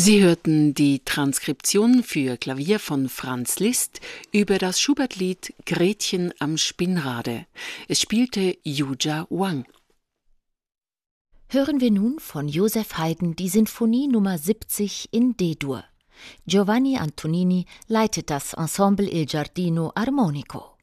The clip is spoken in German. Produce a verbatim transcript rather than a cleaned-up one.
Sie hörten die Transkription für Klavier von Franz Liszt über das Schubert-Lied Gretchen am Spinnrade. Es spielte Yuja Wang. Hören wir nun von Joseph Haydn die Sinfonie Nummer siebzig in D-Dur. Giovanni Antonini leitet das Ensemble Il Giardino Armonico.